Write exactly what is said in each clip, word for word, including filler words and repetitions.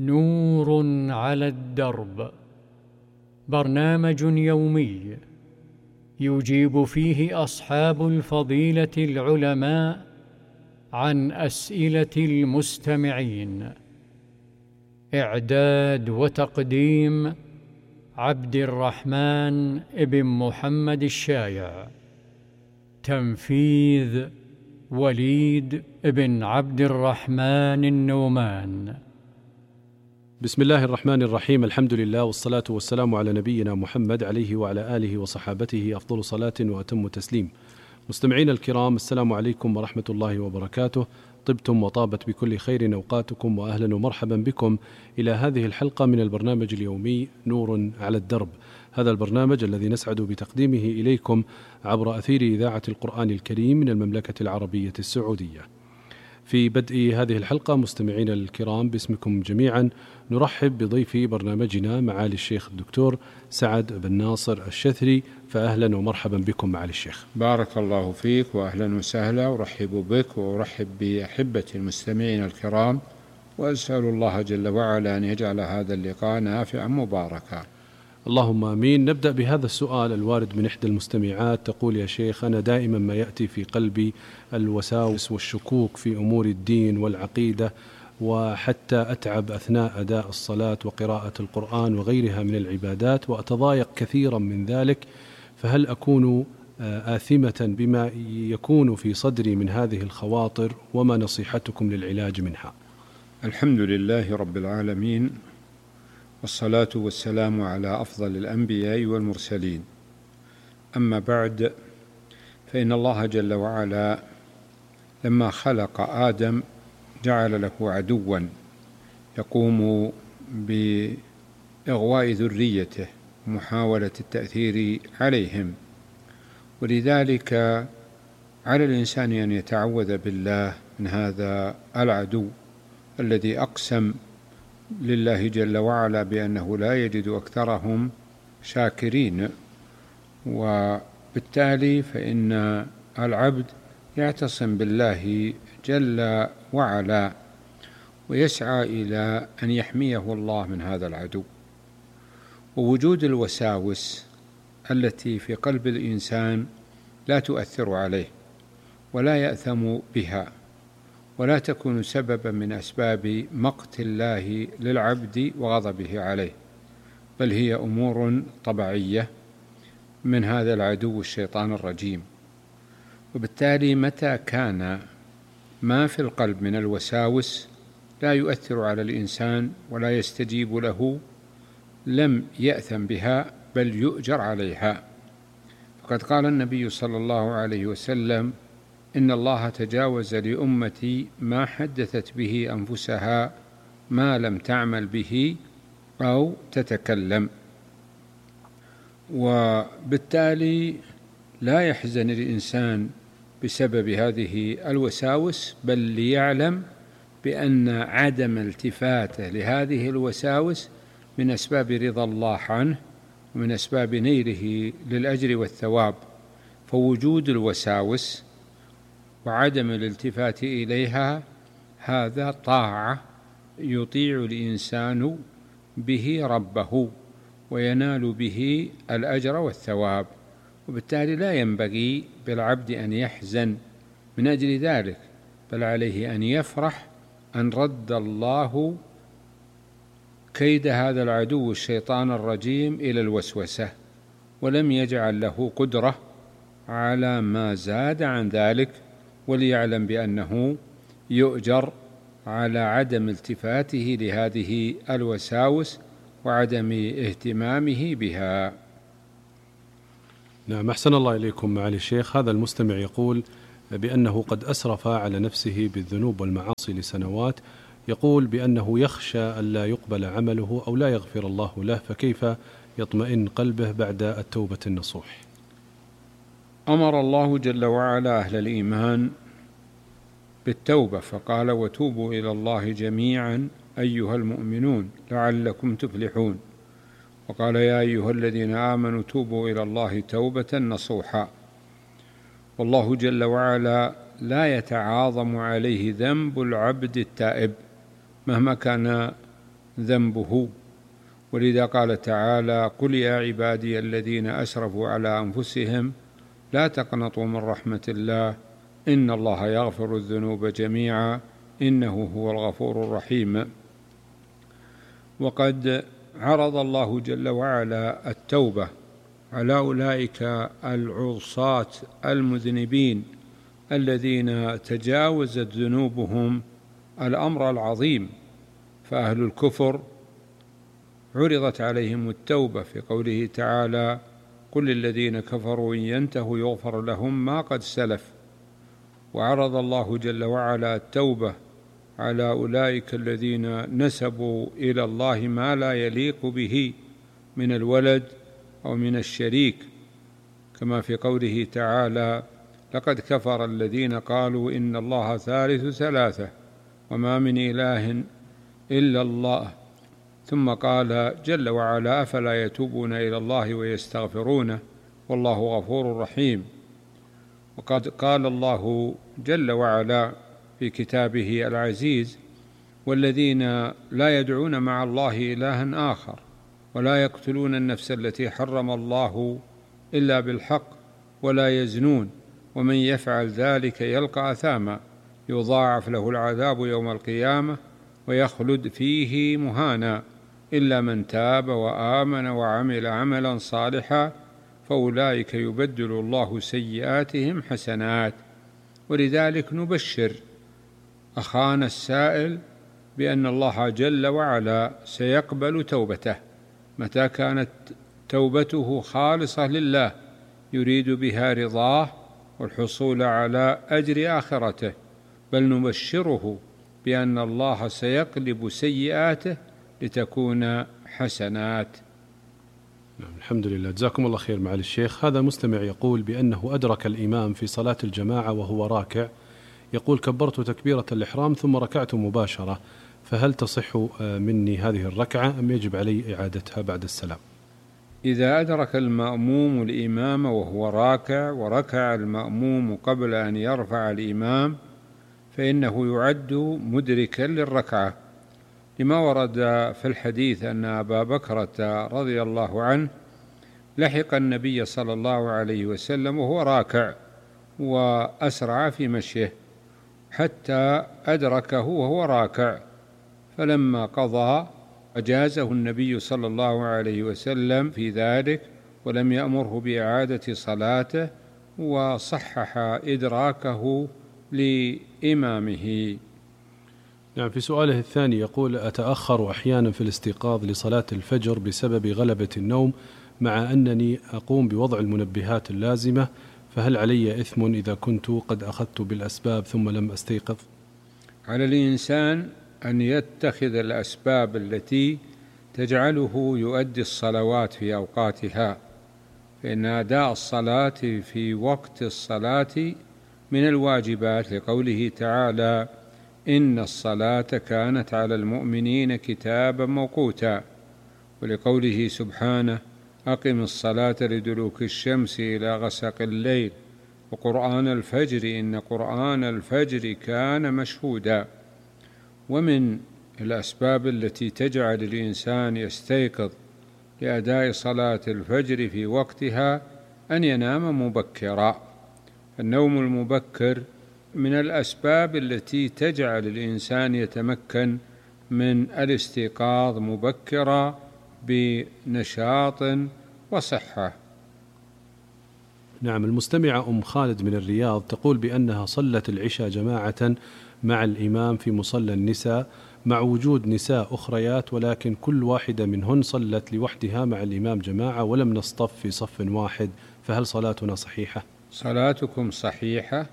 نور على الدرب، برنامج يومي يجيب فيه أصحاب الفضيلة العلماء عن أسئلة المستمعين. إعداد وتقديم عبد الرحمن ابن محمد الشايع. تنفيذ وليد ابن عبد الرحمن النومان. بسم الله الرحمن الرحيم. الحمد لله والصلاة والسلام على نبينا محمد عليه وعلى آله وصحابته أفضل صلاة وأتم تسليم. مستمعينا الكرام، السلام عليكم ورحمة الله وبركاته. طبتم وطابت بكل خير أوقاتكم، وأهلا ومرحبا بكم إلى هذه الحلقة من البرنامج اليومي نور على الدرب. هذا البرنامج الذي نسعد بتقديمه إليكم عبر أثير إذاعة القرآن الكريم من المملكة العربية السعودية. في بدء هذه الحلقة مستمعينا الكرام، باسمكم جميعا نرحب بضيف برنامجنا معالي الشيخ الدكتور سعد بن ناصر الشثري، فأهلا ومرحبا بكم معالي الشيخ. بارك الله فيك وأهلا وسهلا، ورحب بك وأرحب بأحبة المستمعين الكرام، وأسأل الله جل وعلا أن يجعل هذا اللقاء نافعا مباركا. اللهم آمين. نبدأ بهذا السؤال الوارد من إحدى المستمعات، تقول: يا شيخ، أنا دائما ما يأتي في قلبي الوساوس والشكوك في أمور الدين والعقيدة، وحتى أتعب أثناء أداء الصلاة وقراءة القرآن وغيرها من العبادات، وأتضايق كثيرا من ذلك، فهل أكون آثمة بما يكون في صدري من هذه الخواطر؟ وما نصيحتكم للعلاج منها؟ الحمد لله رب العالمين، والصلاة والسلام على أفضل الأنبياء والمرسلين. أما بعد، فإن الله جل وعلا لما خلق آدم جعل له عدوا يقوم بإغواء ذريته ومحاولة التأثير عليهم، ولذلك على الإنسان أن يتعوذ بالله من هذا العدو الذي أقسم لله جل وعلا بأنه لا يجد أكثرهم شاكرين. وبالتالي فإن العبد يعتصم بالله جل وعلا ويسعى إلى أن يحميه الله من هذا العدو. ووجود الوساوس التي في قلب الإنسان لا تؤثر عليه ولا يأثم بها، ولا تكون سببا من أسباب مقت الله للعبد وغضبه عليه، بل هي أمور طبيعية من هذا العدو الشيطان الرجيم. وبالتالي متى كان ما في القلب من الوساوس لا يؤثر على الإنسان ولا يستجيب له، لم يأثم بها بل يؤجر عليها. فقد قال النبي صلى الله عليه وسلم: إن الله تجاوز لأمتي ما حدثت به أنفسها ما لم تعمل به أو تتكلم. وبالتالي لا يحزن الإنسان بسبب هذه الوساوس، بل ليعلم بأن عدم التفاته لهذه الوساوس من أسباب رضا الله عنه ومن أسباب نيله للأجر والثواب. فوجود الوساوس وعدم الالتفات إليها هذا طاعة يطيع الإنسان به ربه وينال به الأجر والثواب. وبالتالي لا ينبغي بالعبد أن يحزن من أجل ذلك، بل عليه أن يفرح أن رد الله كيد هذا العدو الشيطان الرجيم إلى الوسوسة، ولم يجعل له قدرة على ما زاد عن ذلك، وليعلم بأنه يؤجر على عدم التفاته لهذه الوساوس وعدم اهتمامه بها. نعم، أحسن الله إليكم معالي الشيخ. هذا المستمع يقول بأنه قد أسرف على نفسه بالذنوب والمعاصي لسنوات، يقول بأنه يخشى أن لا يقبل عمله أو لا يغفر الله له، فكيف يطمئن قلبه بعد التوبة النصوح؟ أمر الله جل وعلا أهل الإيمان بالتوبة فقال: وتوبوا إلى الله جميعا أيها المؤمنون لعلكم تفلحون. وقال: يا أيها الذين آمنوا توبوا إلى الله توبة نصوحا. والله جل وعلا لا يتعاظم عليه ذنب العبد التائب مهما كان ذنبه. ولذا قال تعالى: قل يا عبادي الذين أسرفوا على أنفسهم لا تقنطوا من رحمة الله إن الله يغفر الذنوب جميعا إنه هو الغفور الرحيم. وقد عرض الله جل وعلا التوبة على أولئك العصاة المذنبين الذين تجاوزت ذنوبهم الأمر العظيم، فأهل الكفر عرضت عليهم التوبة في قوله تعالى: قل للذين كفروا إن ينتهوا يغفر لهم ما قد سلف. وعرض الله جل وعلا التوبة على أولئك الذين نسبوا إلى الله ما لا يليق به من الولد أو من الشريك، كما في قوله تعالى: لقد كفر الذين قالوا إن الله ثالث ثلاثة وما من إله إلا الله. ثم قال جل وعلا: أفلا يتوبون إلى الله ويستغفرونه والله غفور رحيم. وقد قال الله جل وعلا في كتابه العزيز: والذين لا يدعون مع الله إلها آخر ولا يقتلون النفس التي حرم الله إلا بالحق ولا يزنون ومن يفعل ذلك يلقى أثاما يضاعف له العذاب يوم القيامة ويخلد فيه مهانا إلا من تاب وآمن وعمل عملا صالحا فأولئك يبدل الله سيئاتهم حسنات. ولذلك نبشر أخانا السائل بأن الله جل وعلا سيقبل توبته متى كانت توبته خالصة لله يريد بها رضاه والحصول على أجر آخرته، بل نبشره بأن الله سيقلب سيئاته لتكون حسنات. نعم، الحمد لله، جزاكم الله خير معالي الشيخ. هذا مستمع يقول بأنه أدرك الإمام في صلاة الجماعة وهو راكع، يقول: كبرت تكبيرة الإحرام ثم ركعت مباشرة، فهل تصح مني هذه الركعة أم يجب علي إعادتها بعد السلام؟ إذا أدرك المأموم الإمام وهو راكع وركع المأموم قبل أن يرفع الإمام فإنه يعد مدركا للركعة، لما ورد في الحديث أن أبا بكرة رضي الله عنه لحق النبي صلى الله عليه وسلم وهو راكع وأسرع في مشيه حتى أدركه وهو راكع، فلما قضى أجازه النبي صلى الله عليه وسلم في ذلك ولم يأمره بإعادة صلاته وصحح إدراكه لإمامه. نعم، في سؤاله الثاني يقول: أتأخر أحيانا في الاستيقاظ لصلاة الفجر بسبب غلبة النوم مع أنني أقوم بوضع المنبهات اللازمة، فهل علي إثم إذا كنت قد أخذت بالأسباب ثم لم أستيقظ؟ على الإنسان أن يتخذ الأسباب التي تجعله يؤدي الصلوات في أوقاتها، فإن أداء الصلاة في وقت الصلاة من الواجبات، لقوله تعالى: إن الصلاة كانت على المؤمنين كتابا موقوتا، ولقوله سبحانه: أقم الصلاة لدلوك الشمس إلى غسق الليل وقرآن الفجر إن قرآن الفجر كان مشهودا. ومن الأسباب التي تجعل الإنسان يستيقظ لأداء صلاة الفجر في وقتها أن ينام مبكرا، النوم المبكر من الأسباب التي تجعل الإنسان يتمكن من الاستيقاظ مبكرا بنشاط وصحة. نعم، المستمعة أم خالد من الرياض تقول بأنها صلت العشاء جماعة مع الإمام في مصلى النساء مع وجود نساء أخريات، ولكن كل واحدة منهن صلت لوحدها مع الإمام جماعة ولم نصطف في صف واحد، فهل صلاتنا صحيحة؟ صلاتكم صحيحة،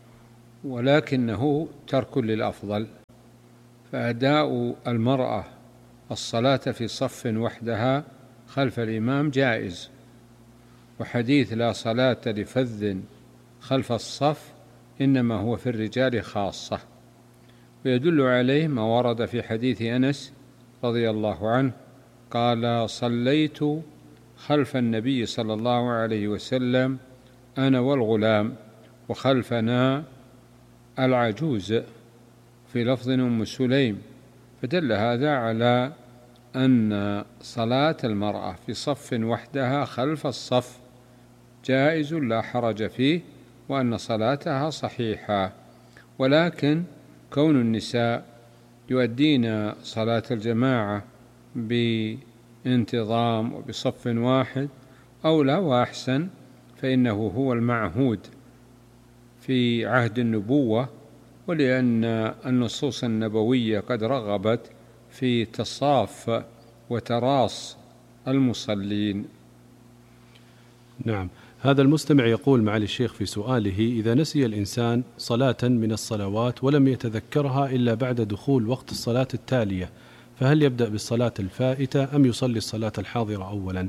ولكنه ترك للأفضل، فأداء المرأة الصلاة في صف وحدها خلف الإمام جائز، وحديث لا صلاة لفذ خلف الصف إنما هو في الرجال خاصة، ويدل عليه ما ورد في حديث أنس رضي الله عنه قال: صليت خلف النبي صلى الله عليه وسلم أنا والغلام وخلفنا العجوز، في لفظ أم سليم، فدل هذا على أن صلاة المرأة في صف وحدها خلف الصف جائز لا حرج فيه، وأن صلاتها صحيحة، ولكن كون النساء يؤدين صلاة الجماعة بانتظام وبصف واحد أولى وأحسن، فإنه هو المعهود في عهد النبوة، ولأن النصوص النبوية قد رغبت في تصاف وتراص المصلين. نعم. هذا المستمع يقول معالي الشيخ في سؤاله: إذا نسي الإنسان صلاة من الصلوات ولم يتذكرها إلا بعد دخول وقت الصلاة التالية، فهل يبدأ بالصلاة الفائتة أم يصلي الصلاة الحاضرة أولا؟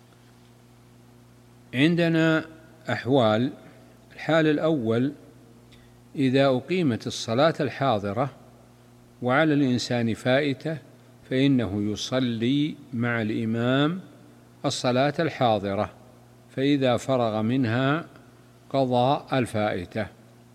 عندنا أحوال. الحال الأول: إذا أقيمت الصلاة الحاضرة وعلى الإنسان فائتة فإنه يصلي مع الإمام الصلاة الحاضرة، فإذا فرغ منها قضى الفائتة.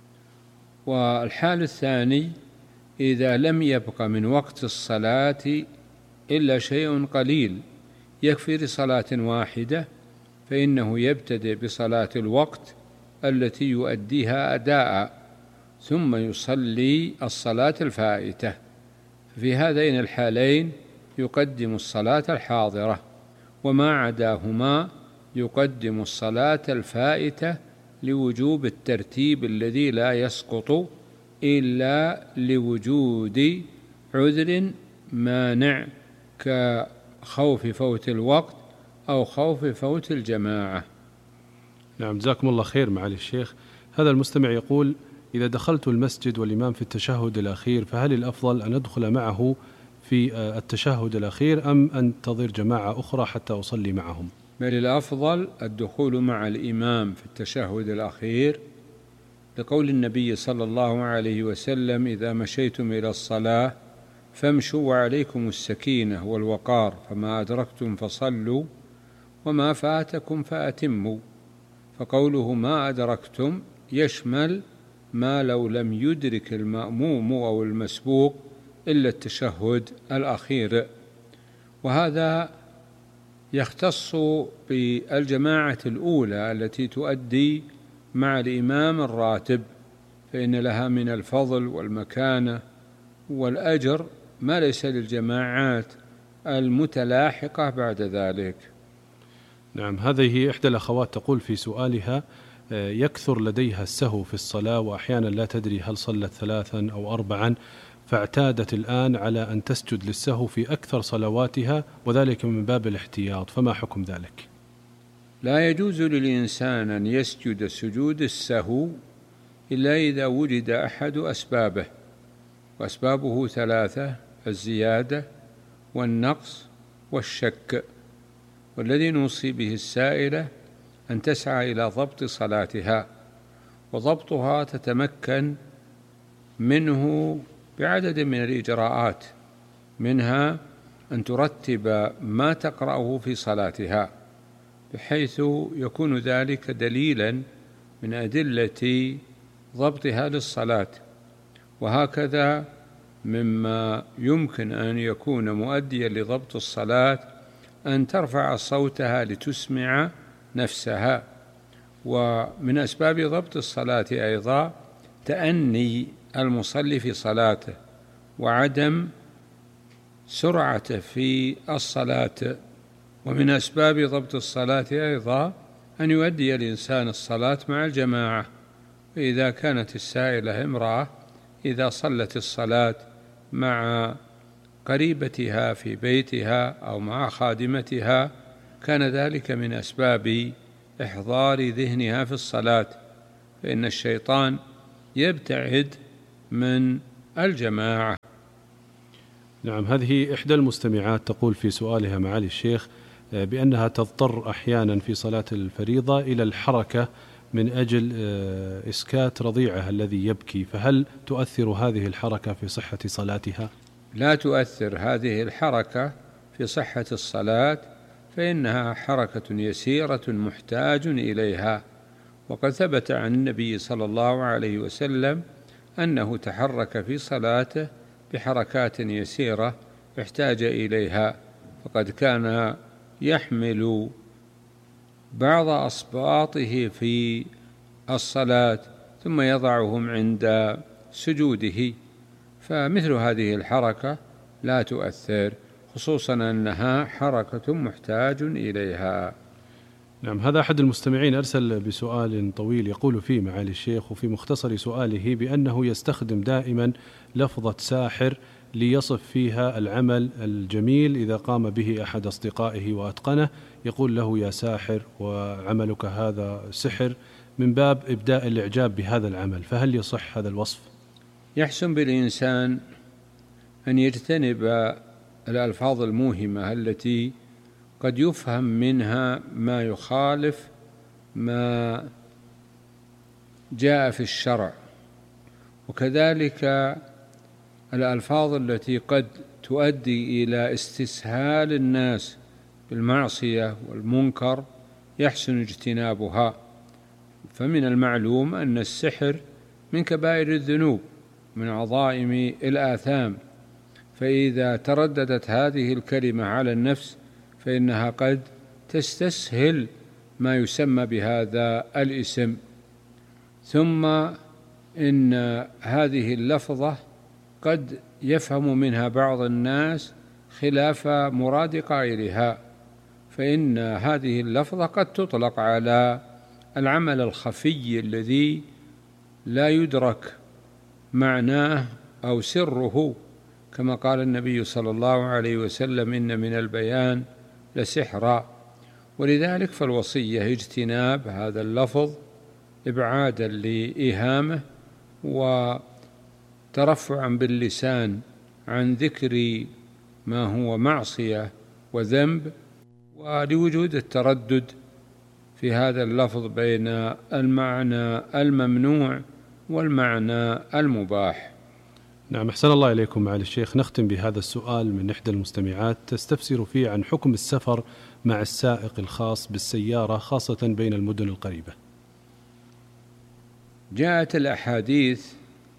والحال الثاني: إذا لم يبق من وقت الصلاة إلا شيء قليل يكفي لصلاة واحدة، فإنه يبتدئ بصلاة الوقت التي يؤديها أداء ثم يصلي الصلاة الفائتة. في هذين الحالين يقدم الصلاة الحاضرة، وما عداهما يقدم الصلاة الفائتة لوجوب الترتيب الذي لا يسقط إلا لوجود عذر مانع كخوف فوت الوقت أو خوف فوت الجماعة. نعم، جزاكم الله خير معالي الشيخ. هذا المستمع يقول: إذا دخلت المسجد والإمام في التشهد الأخير فهل الأفضل أن أدخل معه في التشهد الأخير أم أنتظر جماعة أخرى حتى أصلي معهم؟ بل الأفضل الدخول مع الإمام في التشهد الأخير، لقول النبي صلى الله عليه وسلم: إذا مشيتم إلى الصلاة فامشوا وعليكم السكينة والوقار، فما أدركتم فصلوا وما فاتكم فأتموا. فقوله ما أدركتم يشمل ما لو لم يدرك المأموم أو المسبوق إلا التشهد الأخير، وهذا يختص بالجماعة الأولى التي تؤدي مع الإمام الراتب، فإن لها من الفضل والمكانة والأجر ما ليس للجماعات المتلاحقة بعد ذلك. نعم. هذه إحدى الأخوات تقول في سؤالها: يكثر لديها السهو في الصلاة وأحيانا لا تدري هل صلت ثلاثا أو أربعا، فاعتادت الآن على أن تسجد للسهو في أكثر صلواتها، وذلك من باب الاحتياط، فما حكم ذلك؟ لا يجوز للإنسان أن يسجد سجود السهو إلا إذا وجد أحد أسبابه، وأسبابه ثلاثة: الزيادة والنقص والشك. والذي نوصي به السائلة أن تسعى إلى ضبط صلاتها، وضبطها تتمكن منه بعدد من الإجراءات، منها أن ترتب ما تقرأه في صلاتها بحيث يكون ذلك دليلا من أدلة ضبطها للصلاة. وهكذا مما يمكن أن يكون مؤديا لضبط الصلاة أن ترفع صوتها لتسمع نفسها. ومن أسباب ضبط الصلاة أيضا تأني المصلي في صلاته وعدم سرعته في الصلاة. ومن أسباب ضبط الصلاة أيضا أن يؤدي الإنسان الصلاة مع الجماعة. وإذا كانت السائلة امرأة، إذا صلت الصلاة مع قريبتها في بيتها أو مع خادمتها كان ذلك من أسباب إحضار ذهنها في الصلاة، فإن الشيطان يبتعد من الجماعة. نعم. هذه إحدى المستمعات تقول في سؤالها معالي الشيخ بأنها تضطر أحيانا في صلاة الفريضة إلى الحركة من أجل إسكات رضيعها الذي يبكي، فهل تؤثر هذه الحركة في صحة صلاتها؟ لا تؤثر هذه الحركة في صحة الصلاة، فإنها حركة يسيرة محتاج إليها. وقد ثبت عن النبي صلى الله عليه وسلم أنه تحرك في صلاته بحركات يسيرة احتاج إليها، فقد كان يحمل بعض أصباطه في الصلاة ثم يضعهم عند سجوده، فمثل هذه الحركة لا تؤثر، خصوصا أنها حركة محتاج إليها. نعم، هذا أحد المستمعين أرسل بسؤال طويل يقول فيه معالي الشيخ وفي مختصر سؤاله بأنه يستخدم دائما لفظة ساحر ليصف فيها العمل الجميل إذا قام به أحد أصدقائه وأتقنه، يقول له يا ساحر وعملك هذا سحر، من باب إبداء الإعجاب بهذا العمل، فهل يصح هذا الوصف؟ يحسن بالإنسان أن يجتنب الألفاظ الموهمة التي قد يفهم منها ما يخالف ما جاء في الشرع، وكذلك الألفاظ التي قد تؤدي إلى استسهال الناس بالمعصية والمنكر يحسن اجتنابها. فمن المعلوم أن السحر من كبائر الذنوب، من عظائم الآثام، فإذا ترددت هذه الكلمة على النفس فإنها قد تستسهل ما يسمى بهذا الاسم. ثم إن هذه اللفظة قد يفهم منها بعض الناس خلاف مراد قائلها، فإن هذه اللفظة قد تطلق على العمل الخفي الذي لا يدرك معناه أو سره، كما قال النبي صلى الله عليه وسلم إن من البيان لسحرا. ولذلك فالوصية اجتناب هذا اللفظ إبعادا لإيهامه وترفعا باللسان عن ذكر ما هو معصية وذنب، ولوجود التردد في هذا اللفظ بين المعنى الممنوع والمعنى المباح. نعم، أحسن الله إليكم معالي الشيخ. نختم بهذا السؤال من إحدى المستمعات تستفسر فيه عن حكم السفر مع السائق الخاص بالسيارة خاصة بين المدن القريبة. جاءت الأحاديث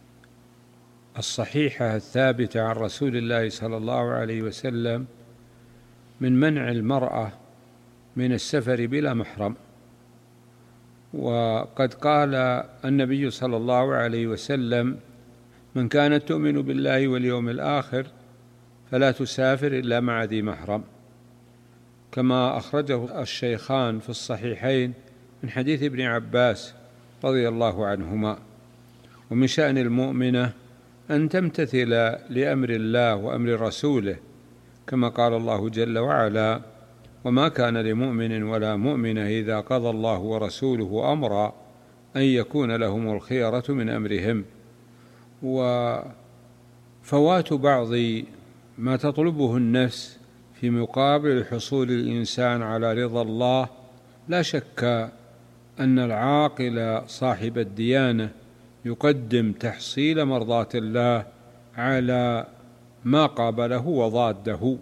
الصحيحة الثابتة عن رسول الله صلى الله عليه وسلم من منع المرأة من السفر بلا محرم، وقد قال النبي صلى الله عليه وسلم من كانت تؤمن بالله واليوم الآخر فلا تسافر إلا مع ذي محرم، كما أخرجه الشيخان في الصحيحين من حديث ابن عباس رضي الله عنهما. ومن شأن المؤمنة أن تمتثل لأمر الله وأمر رسوله، كما قال الله جل وعلا وما كان لمؤمن ولا مؤمنة إذا قضى الله ورسوله أمرا أن يكون لهم الخيرة من أمرهم. وفوات بعض ما تطلبه النفس في مقابل حصول الإنسان على رضا الله، لا شك أن العاقل صاحب الديانة يقدم تحصيل مرضاة الله على ما قابله وضاده.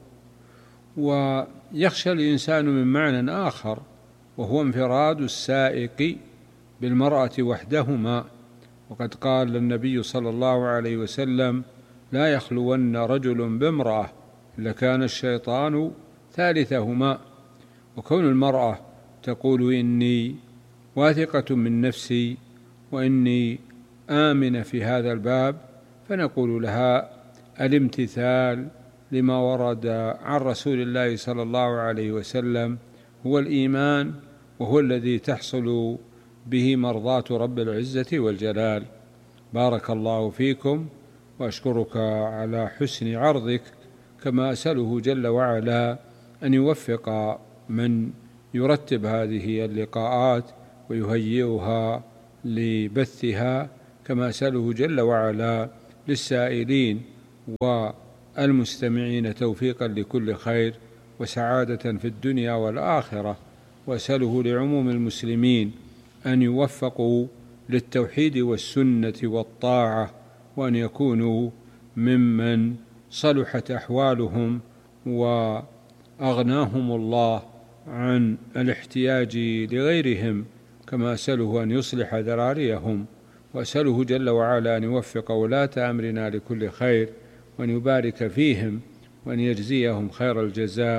ويخشى الإنسان من معنى آخر وهو انفراد السائق بالمرأة وحدهما، وقد قال النبي صلى الله عليه وسلم لا يخلون رجل بامرأة لكان الشيطان ثالثهما. وكون المرأة تقول إني واثقة من نفسي وإني آمنة في هذا الباب، فنقول لها الامتثال لما ورد عن رسول الله صلى الله عليه وسلم هو الإيمان، وهو الذي تحصل به مرضاة رب العزة والجلال. بارك الله فيكم، وأشكرك على حسن عرضك، كما أسأله جل وعلا أن يوفق من يرتب هذه اللقاءات ويهيئها لبثها، كما أسأله جل وعلا للسائلين والمستمعين توفيقا لكل خير وسعادة في الدنيا والآخرة. وأسأله لعموم المسلمين أن يوفقوا للتوحيد والسنة والطاعة، وأن يكونوا ممن صلحت أحوالهم وأغناهم الله عن الاحتياج لغيرهم، كما أسأله أن يصلح ذراريهم. وأسأله جل وعلا أن يوفق ولاة أمرنا لكل خير، وأن يبارك فيهم، وأن يجزيهم خير الجزاء،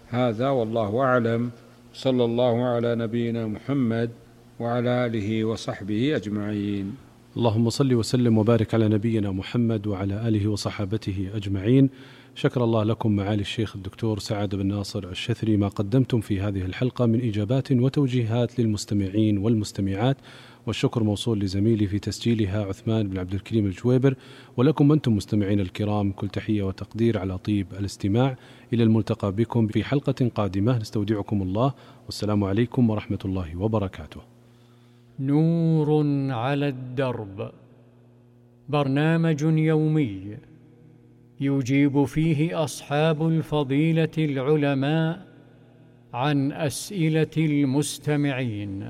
هذا والله أعلم. صلى الله على نبينا محمد وعلى آله وصحبه أجمعين. اللهم صل وسلم وبارك على نبينا محمد وعلى آله وصحابته أجمعين. شكر الله لكم معالي الشيخ الدكتور سعد بن ناصر الشثري ما قدمتم في هذه الحلقة من إجابات وتوجيهات للمستمعين والمستمعات، والشكر موصول لزميلي في تسجيلها عثمان بن عبد الكريم الجويبر، ولكم أنتم مستمعين الكرام كل تحية وتقدير على طيب الاستماع. إلى الملتقى بكم في حلقة قادمة، نستودعكم الله، والسلام عليكم ورحمة الله وبركاته. نور على الدرب، برنامج يومي يجيب فيه أصحاب الفضيلة العلماء عن أسئلة المستمعين.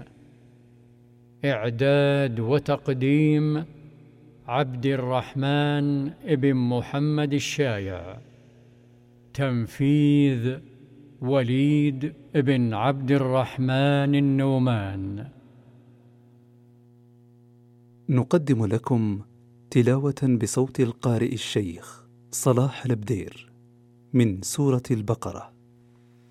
إعداد وتقديم عبد الرحمن بن محمد الشايع. تنفيذ وليد بن عبد الرحمن النومان. نقدم لكم تلاوة بصوت القارئ الشيخ صلاح البدير من سورة البقرة.